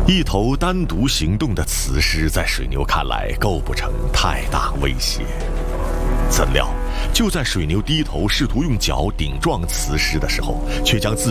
一头单独行动的雌狮，在水牛看来构不成太大威胁。怎料，就在水牛低头试图用脚顶撞雌狮的时候，却将自